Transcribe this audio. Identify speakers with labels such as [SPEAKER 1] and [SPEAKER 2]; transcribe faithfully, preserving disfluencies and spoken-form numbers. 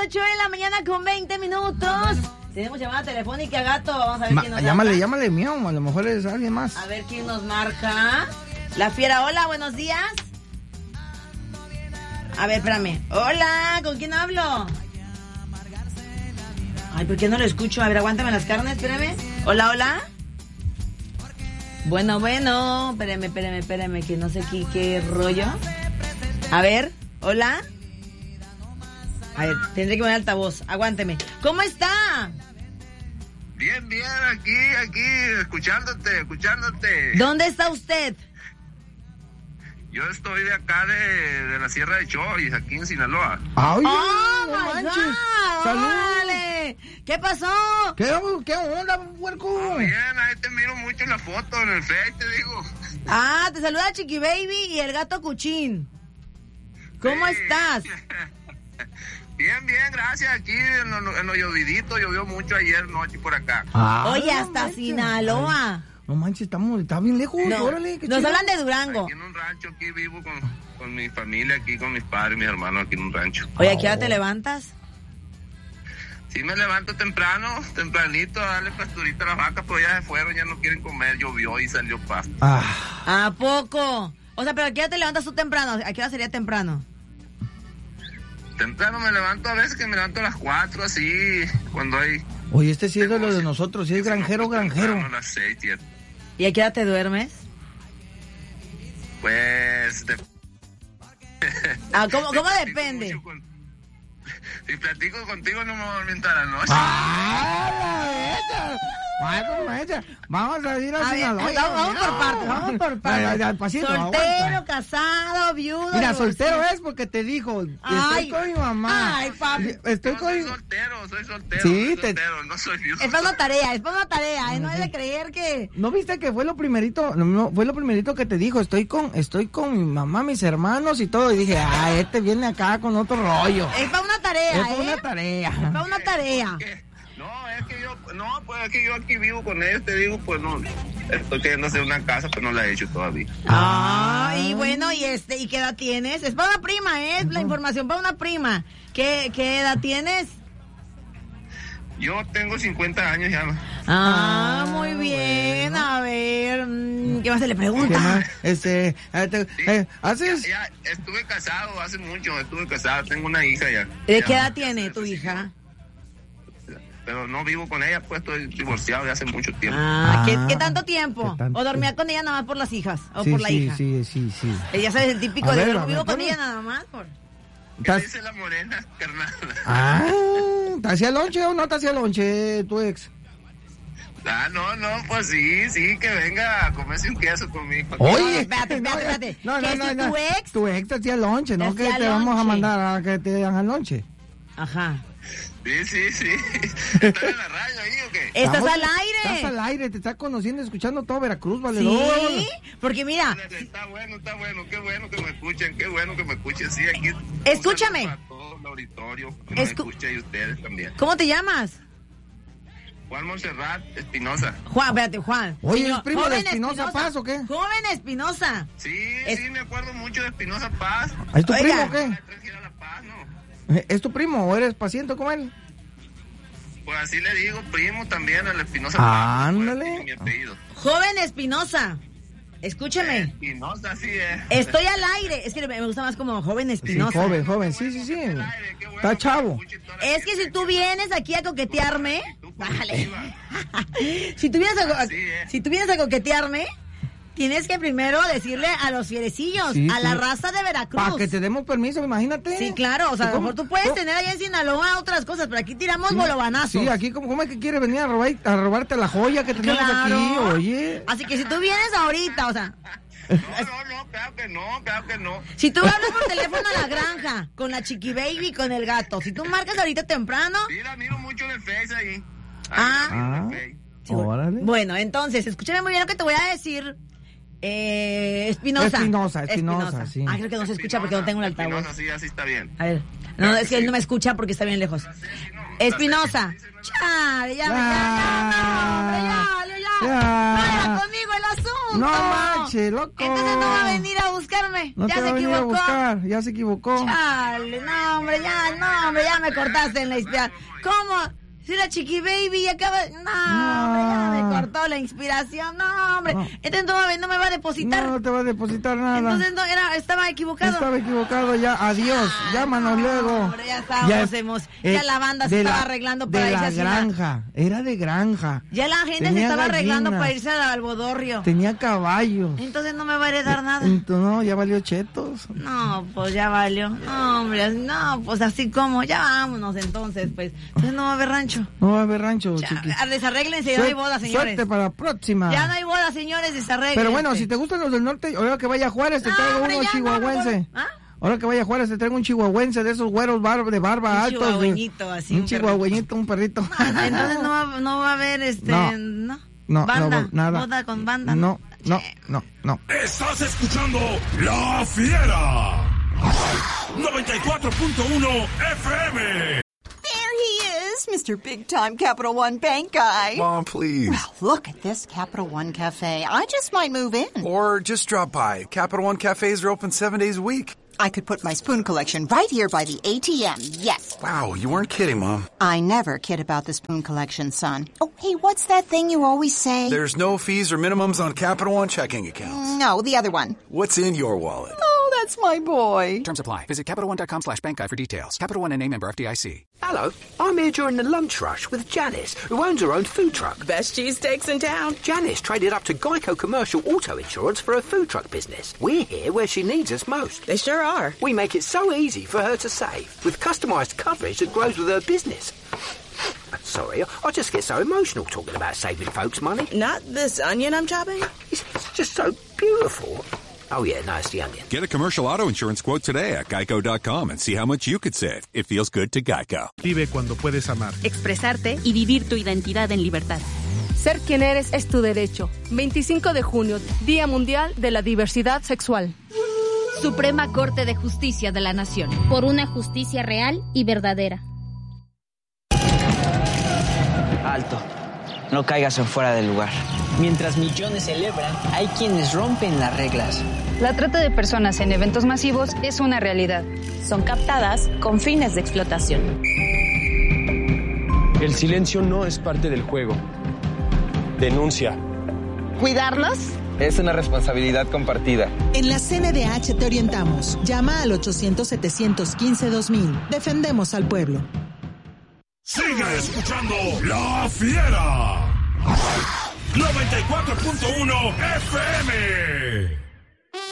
[SPEAKER 1] ocho de la mañana con veinte minutos. Tenemos llamada telefónica, Gato. Vamos a ver
[SPEAKER 2] Ma-
[SPEAKER 1] quién nos
[SPEAKER 2] llámale,
[SPEAKER 1] habla.
[SPEAKER 2] llámale, miau, a lo mejor es alguien más.
[SPEAKER 1] A ver quién nos marca. La Fiera, hola, buenos días. A ver, espérame. Hola, ¿con quién hablo? Ay, ¿por qué no lo escucho? A ver, aguántame las carnes, espérame. Hola, hola. Bueno, bueno. Espérame, espérame, espérame, que no sé qué, qué rollo. A ver, hola. A ver, tendré que poner altavoz. Aguánteme. ¿Cómo está?
[SPEAKER 3] Bien, bien, aquí, aquí, escuchándote, escuchándote.
[SPEAKER 1] ¿Dónde está usted?
[SPEAKER 3] Yo estoy de acá de, de la Sierra de Choris, aquí en Sinaloa.
[SPEAKER 2] ¡Ay,
[SPEAKER 1] ¡Oh,
[SPEAKER 2] no
[SPEAKER 1] my
[SPEAKER 2] manches!
[SPEAKER 1] God!
[SPEAKER 2] ¡Salud!
[SPEAKER 1] ¡Órale! ¿Qué pasó?
[SPEAKER 2] ¿Qué, qué onda, puerco?
[SPEAKER 3] Oh, bien, ahí te miro mucho en la foto, en el Face, te digo.
[SPEAKER 1] Ah, te saluda Chiqui Baby y el gato Cuchín. ¿Cómo
[SPEAKER 3] Sí.
[SPEAKER 1] estás?
[SPEAKER 3] Bien, bien, gracias. Aquí en lo, en lo llovidito, llovió mucho ayer noche por acá.
[SPEAKER 2] Ah,
[SPEAKER 1] Oye,
[SPEAKER 2] no
[SPEAKER 1] hasta
[SPEAKER 2] manches.
[SPEAKER 1] Sinaloa.
[SPEAKER 2] Ay, no manches, estamos, está bien lejos,
[SPEAKER 1] No,
[SPEAKER 2] órale. qué
[SPEAKER 1] nos
[SPEAKER 2] chido.
[SPEAKER 1] hablan de Durango.
[SPEAKER 3] Aquí en un rancho, aquí vivo con, con mi familia, aquí con mis padres, mis hermanos, aquí en un rancho.
[SPEAKER 1] Oye, ¿a qué hora te levantas?
[SPEAKER 3] Sí me levanto temprano, tempranito, a darle pasturita a las vacas, pero ya se fueron, ya no quieren comer, llovió y salió pasto.
[SPEAKER 2] Ah,
[SPEAKER 1] ¿A poco? O sea, ¿pero a qué hora te levantas tú temprano? ¿A qué hora sería temprano?
[SPEAKER 3] Temprano me levanto, a veces que me levanto a las cuatro, así, cuando hay...
[SPEAKER 2] oye, este sí es de lo de nosotros, sí es granjero, granjero.
[SPEAKER 3] Temprano, a las seis, siete.
[SPEAKER 1] ¿Y a qué hora te duermes?
[SPEAKER 3] Pues... de-
[SPEAKER 1] Ah, ¿cómo,
[SPEAKER 3] si
[SPEAKER 1] cómo
[SPEAKER 3] platico
[SPEAKER 1] depende?
[SPEAKER 3] mucho con- Si platico contigo no me voy a dormir toda la noche.
[SPEAKER 2] ¡Ah, la bella! Vamos, maestra, vamos a ir a,
[SPEAKER 1] A ver,
[SPEAKER 2] Sinaloa.
[SPEAKER 1] vamos, vamos por partes, vamos por
[SPEAKER 2] Ay,
[SPEAKER 1] partes.
[SPEAKER 2] ay, ay, pasito,
[SPEAKER 1] Soltero,
[SPEAKER 2] aguanta.
[SPEAKER 1] casado, viudo.
[SPEAKER 2] Mira,
[SPEAKER 1] divorciado.
[SPEAKER 2] soltero es porque te dijo,
[SPEAKER 1] Ay,
[SPEAKER 2] estoy con mi mamá.
[SPEAKER 1] ay, papi.
[SPEAKER 2] Estoy
[SPEAKER 3] No,
[SPEAKER 2] con
[SPEAKER 3] soy
[SPEAKER 2] mi...
[SPEAKER 3] soltero, soy soltero,
[SPEAKER 2] Sí,
[SPEAKER 3] soy
[SPEAKER 2] te-
[SPEAKER 3] soltero, no soy viudo.
[SPEAKER 1] Es para una tarea, es para una tarea, ¿eh? No hay de creer que...
[SPEAKER 2] ¿No viste que fue lo primerito? No, no, fue lo primerito que te dijo, estoy con, estoy con mi mamá, mis hermanos y todo. Y dije, ah, este viene acá con otro rollo.
[SPEAKER 1] Es para una tarea,
[SPEAKER 2] Es para
[SPEAKER 1] ¿eh?
[SPEAKER 2] una tarea.
[SPEAKER 1] Es para una tarea.
[SPEAKER 3] ¿Qué? No, es que yo, no, pues es que yo aquí vivo con ellos, te digo, pues no, estoy queriendo hacer una casa, pero no la he hecho todavía.
[SPEAKER 1] Ah, y bueno, ¿y este, y qué edad tienes? Es para una prima, ¿eh? Es la información para una prima. ¿Qué, qué edad tienes?
[SPEAKER 3] Yo tengo cincuenta años ya.
[SPEAKER 1] Ah,
[SPEAKER 2] Ah,
[SPEAKER 1] muy bien.
[SPEAKER 2] bueno.
[SPEAKER 1] A ver, mm, ¿qué más se le
[SPEAKER 2] ¿Qué
[SPEAKER 1] pregunta?
[SPEAKER 2] más? Este, eh, te-
[SPEAKER 3] Sí,
[SPEAKER 2] eh, ¿haces?
[SPEAKER 3] Ya, ya estuve casado hace mucho, estuve casado, tengo una hija ya.
[SPEAKER 1] ¿De
[SPEAKER 3] Ya,
[SPEAKER 1] qué edad
[SPEAKER 3] ya
[SPEAKER 1] tiene
[SPEAKER 3] se
[SPEAKER 1] tu
[SPEAKER 3] recibió.
[SPEAKER 1] hija?
[SPEAKER 3] Pero no vivo con ella, pues estoy divorciado de hace mucho tiempo.
[SPEAKER 1] Ah, ¿qué,
[SPEAKER 2] Ah,
[SPEAKER 1] qué tanto tiempo?
[SPEAKER 2] ¿qué tanto
[SPEAKER 1] ¿O dormía
[SPEAKER 2] tiempo?
[SPEAKER 1] con ella nada más por las hijas? ¿O
[SPEAKER 2] Sí,
[SPEAKER 1] por la
[SPEAKER 2] sí,
[SPEAKER 1] hija?
[SPEAKER 2] sí, sí, sí.
[SPEAKER 1] Eh, Ya sabes, el típico
[SPEAKER 2] A
[SPEAKER 1] de
[SPEAKER 2] ver,
[SPEAKER 1] yo
[SPEAKER 2] a
[SPEAKER 1] vivo
[SPEAKER 2] ver,
[SPEAKER 1] con
[SPEAKER 2] ponle.
[SPEAKER 1] ella nada más. Por...
[SPEAKER 3] ¿Qué
[SPEAKER 2] ¿Estás-
[SPEAKER 3] dice la morena, carnal?
[SPEAKER 2] Ah, ¿te hacía lonche o no te hacía lonche tu ex?
[SPEAKER 3] Ah, no, no, pues sí, sí, que venga a comerse un queso conmigo.
[SPEAKER 2] Oye,
[SPEAKER 1] espérate, espérate, espérate.
[SPEAKER 2] No,
[SPEAKER 1] Que
[SPEAKER 2] no, no,
[SPEAKER 1] si
[SPEAKER 2] no.
[SPEAKER 1] tu ex-
[SPEAKER 2] Tu ex te hacía lonche, ¿no?
[SPEAKER 1] Te
[SPEAKER 2] Que
[SPEAKER 1] hacía
[SPEAKER 2] te vamos a
[SPEAKER 1] lonche.
[SPEAKER 2] mandar a que te hagan lonche.
[SPEAKER 1] Ajá.
[SPEAKER 3] Sí, sí, sí. ¿Estás en la radio ahí o qué?
[SPEAKER 1] ¿Estás
[SPEAKER 2] Estamos-
[SPEAKER 1] al aire?
[SPEAKER 2] Estás al aire, te está conociendo, escuchando todo Veracruz, vale.
[SPEAKER 1] Sí, porque mira,
[SPEAKER 3] Está bueno, está bueno, qué bueno que me escuchen, qué bueno que me escuchen, sí, aquí.
[SPEAKER 1] Escúchame.
[SPEAKER 3] Un saludo para todo el auditorio que nos
[SPEAKER 1] Escu-
[SPEAKER 3] escucha y ustedes también.
[SPEAKER 1] ¿cómo te llamas?
[SPEAKER 3] Juan Montserrat Espinosa.
[SPEAKER 1] Juan, espérate, Juan.
[SPEAKER 2] Oye,
[SPEAKER 1] Señor,
[SPEAKER 2] ¿es primo de
[SPEAKER 1] joven
[SPEAKER 2] Espinosa Paz o qué?
[SPEAKER 1] Joven Espinosa.
[SPEAKER 3] Sí,
[SPEAKER 1] Es-
[SPEAKER 3] sí, me acuerdo mucho de Espinosa Paz.
[SPEAKER 2] ¿Es tu
[SPEAKER 1] Oiga.
[SPEAKER 2] primo o qué?
[SPEAKER 3] La tres gira La Paz, ¿no?
[SPEAKER 2] ¿Es tu primo o eres paciente con él?
[SPEAKER 3] Pues así le digo, primo también al Espinosa Paz.
[SPEAKER 2] Ándale.
[SPEAKER 3] pues, mi apellido.
[SPEAKER 1] Joven Espinosa. Escúcheme.
[SPEAKER 3] Espinosa, sí es.
[SPEAKER 1] Estoy al aire. Es que me gusta más como joven
[SPEAKER 2] Sí,
[SPEAKER 1] Espinosa.
[SPEAKER 2] joven, joven, sí, sí, sí. Está chavo.
[SPEAKER 1] Es que si tú vienes aquí a coquetearme, bájale. si tú vienes a,
[SPEAKER 3] Así es.
[SPEAKER 1] si tú vienes a coquetearme, tienes que primero decirle a los fierecillos,
[SPEAKER 2] Sí,
[SPEAKER 1] a la
[SPEAKER 2] sí.
[SPEAKER 1] raza de Veracruz.
[SPEAKER 2] Para que te demos permiso, imagínate.
[SPEAKER 1] Sí, claro, o sea, a lo
[SPEAKER 2] ¿Cómo-
[SPEAKER 1] mejor tú puedes
[SPEAKER 2] cómo-
[SPEAKER 1] tener allá en Sinaloa otras cosas, pero aquí tiramos
[SPEAKER 2] Sí,
[SPEAKER 1] bolobanazos.
[SPEAKER 2] Sí, aquí, ¿cómo, cómo es que quieres venir a, robar, a robarte la joya que tenemos
[SPEAKER 1] Claro.
[SPEAKER 2] aquí? Oye.
[SPEAKER 1] Así que si tú vienes ahorita, o sea,
[SPEAKER 3] No, no, no, claro que no, claro que no.
[SPEAKER 1] si tú hablas por teléfono a la granja, con la Chiqui Baby, con el gato, si tú marcas ahorita temprano,
[SPEAKER 3] Sí, la miro mucho en el Face ahí. Ahí
[SPEAKER 1] Ah.
[SPEAKER 3] la miro en
[SPEAKER 2] Ah.
[SPEAKER 3] el Face.
[SPEAKER 1] sí,
[SPEAKER 2] Órale.
[SPEAKER 1] bueno, entonces, escúchame muy bien lo que te voy a decir. Eh, Espinosa.
[SPEAKER 2] Espinosa, Espinosa, sí.
[SPEAKER 1] Ah, creo que no se escucha porque no tengo un altavoz.
[SPEAKER 3] Espinosa, sí, así está bien.
[SPEAKER 1] A ver, no, es que él no me escucha porque está bien lejos. Espinosa. Chale, ya, ya, ya, no, hombre, ya, ya, ya.
[SPEAKER 2] Ya.
[SPEAKER 1] No era conmigo el asunto.
[SPEAKER 2] No manches, loco.
[SPEAKER 1] Entonces no va a venir a buscarme.
[SPEAKER 2] No
[SPEAKER 1] ya
[SPEAKER 2] te
[SPEAKER 1] se
[SPEAKER 2] va a venir a
[SPEAKER 1] equivocó.
[SPEAKER 2] buscar, ya se equivocó.
[SPEAKER 1] Chale, no, hombre, ya, no, hombre, ya me cortaste en la inspiración. ¿Cómo? Si la Chiqui Baby acaba... No, no, hombre, ya me cortó la inspiración. No, hombre.
[SPEAKER 2] No.
[SPEAKER 1] Entonces no, no me va a depositar.
[SPEAKER 2] No, no te va a depositar nada.
[SPEAKER 1] Entonces no, era, estaba equivocado.
[SPEAKER 2] Estaba equivocado ya, adiós,
[SPEAKER 1] Ah,
[SPEAKER 2] llámanos
[SPEAKER 1] no,
[SPEAKER 2] luego.
[SPEAKER 1] hombre, ya estábamos,
[SPEAKER 2] Ya,
[SPEAKER 1] hemos-
[SPEAKER 2] eh,
[SPEAKER 1] ya la banda se
[SPEAKER 2] de
[SPEAKER 1] estaba
[SPEAKER 2] la-
[SPEAKER 1] arreglando para
[SPEAKER 2] de
[SPEAKER 1] irse
[SPEAKER 2] la
[SPEAKER 1] a cenar.
[SPEAKER 2] granja, era de granja.
[SPEAKER 1] Ya la gente se
[SPEAKER 2] Tenía
[SPEAKER 1] estaba arreglando
[SPEAKER 2] gallinas.
[SPEAKER 1] para irse al albodorrio.
[SPEAKER 2] Tenía caballos.
[SPEAKER 1] Entonces no me va a heredar nada.
[SPEAKER 2] Entonces, no, ya valió chetos.
[SPEAKER 1] No, pues ya valió. No, hombre, no, pues así como, ya vámonos entonces, pues. Entonces no va a haber rancho.
[SPEAKER 2] No va a haber rancho,
[SPEAKER 1] Ya,
[SPEAKER 2] chiqui.
[SPEAKER 1] ah, desarréglense, ya no hay boda, señores.
[SPEAKER 2] Suerte para la próxima.
[SPEAKER 1] Ya no hay boda, señores, desarréglense.
[SPEAKER 2] Pero bueno, si te gustan los del norte, ahora que vaya a Juárez, te
[SPEAKER 1] No,
[SPEAKER 2] traigo
[SPEAKER 1] hombre,
[SPEAKER 2] uno
[SPEAKER 1] ya,
[SPEAKER 2] chihuahuense.
[SPEAKER 1] no, no, ¿ah?
[SPEAKER 2] Ahora que vaya a Juárez, te traigo un chihuahuense de esos güeros bar- de barba
[SPEAKER 1] Un
[SPEAKER 2] altos. de-
[SPEAKER 1] chihuahueñito, así,
[SPEAKER 2] Un
[SPEAKER 1] un
[SPEAKER 2] chihuahueñito, un perrito.
[SPEAKER 1] Entonces no va, no va a haber, este,
[SPEAKER 2] No.
[SPEAKER 1] no.
[SPEAKER 2] No,
[SPEAKER 1] Banda,
[SPEAKER 2] no, nada.
[SPEAKER 1] boda con banda.
[SPEAKER 2] No, no, no, no.
[SPEAKER 4] Estás escuchando La Fiera. noventa y cuatro punto uno F M.
[SPEAKER 5] There he is, Mister Big Time Capital One Bank guy.
[SPEAKER 6] Mom, please.
[SPEAKER 5] Well, look at this Capital One Cafe. I just might move in.
[SPEAKER 6] Or just drop by. Capital One cafes are open seven days a week.
[SPEAKER 5] I could put my spoon collection right here by the A T M, yes.
[SPEAKER 6] Wow, you weren't kidding, Mom.
[SPEAKER 5] I never kid about the spoon collection, son. Oh, hey, what's that thing you always say?
[SPEAKER 6] There's no fees or minimums on Capital One checking accounts.
[SPEAKER 5] No, the other one.
[SPEAKER 6] What's in your wallet?
[SPEAKER 5] Oh, that's my boy.
[SPEAKER 7] Terms apply. Visit CapitalOne.com slash bank guide for details. Capital One and A member F D I C.
[SPEAKER 8] Hello, I'm here during the lunch rush with Janice, who owns her own food truck.
[SPEAKER 9] Best cheesesteaks in town.
[SPEAKER 8] Janice traded up to Geico Commercial Auto Insurance for her food truck business. We're here where she needs us most.
[SPEAKER 9] They sure are.
[SPEAKER 8] We make it so easy for her to save, with customized coverage that grows with her business. Sorry, I just get so emotional talking about saving folks money.
[SPEAKER 9] Not this onion I'm chopping?
[SPEAKER 8] It's, it's just so beautiful. Oh yeah, no, it's the onion.
[SPEAKER 4] Get a commercial auto insurance quote today at geico dot com and see how much you could save. It feels good to Geico.
[SPEAKER 10] Vive cuando puedes amar.
[SPEAKER 11] Expresarte y vivir tu identidad en libertad.
[SPEAKER 12] Ser quien eres es tu derecho. veinticinco de junio, Día Mundial de la Diversidad Sexual.
[SPEAKER 11] Suprema Corte de Justicia de la Nación.
[SPEAKER 13] Por una justicia real y verdadera.
[SPEAKER 14] Alto. No caigas en fuera del lugar. Mientras millones celebran, hay quienes rompen las reglas.
[SPEAKER 12] La trata de personas en eventos masivos es una realidad.
[SPEAKER 9] Son captadas con fines de explotación.
[SPEAKER 15] El silencio no es parte del juego. Denuncia.
[SPEAKER 9] ¿Cuidarnos?
[SPEAKER 16] Es una responsabilidad compartida.
[SPEAKER 17] En la C N D H te orientamos. Llama al ochocientos, setecientos quince, dos mil. Defendemos al pueblo.
[SPEAKER 4] Sigue escuchando La Fiera. noventa y cuatro punto uno F M.